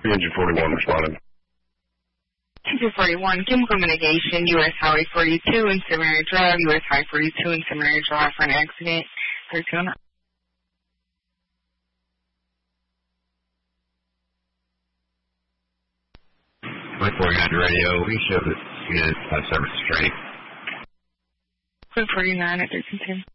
Engine 41 responded. Engine 41, chemical mitigation, U.S. Highway 42 and Seminary Drive, U.S. Highway 42 and Seminary Drive for an accident. 13. Like 49 radio, we show that unit service straight. 49 at 1310.